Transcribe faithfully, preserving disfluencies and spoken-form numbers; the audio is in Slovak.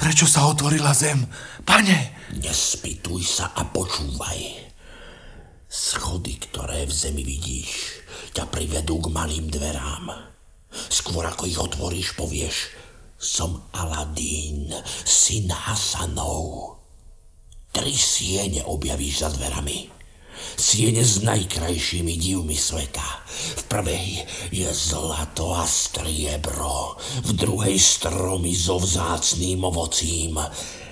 prečo sa otvorila zem? Pane! Nespýtuj sa a počúvaj. Schody, ktoré v zemi vidíš, ťa privedú k malým dverám. Skôr ako ich otvoríš, povieš: som Aladín, syn Hasanov. Tri siene objavíš za dverami. Siene s najkrajšími divmi sveta. V prvej je zlato a striebro, v druhej stromy so vzácným ovocím,